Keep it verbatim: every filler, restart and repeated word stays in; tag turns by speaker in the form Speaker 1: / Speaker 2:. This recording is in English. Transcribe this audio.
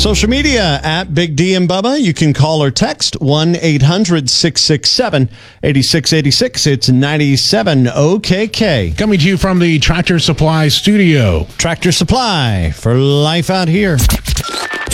Speaker 1: Social media at Big D and Bubba. You can call or text one eight hundred six six seven eight six eight six. It's ninety-seven O K K.
Speaker 2: Coming to you from the Tractor Supply Studio.
Speaker 1: Tractor Supply for life out here.